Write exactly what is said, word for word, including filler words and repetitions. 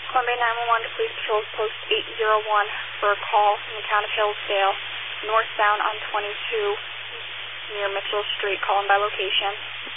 Columbia nine one one to Police Patrol Post eight zero one for a call from the town of Hillsdale, northbound on twenty-two near Mitchell Street. Calling by location.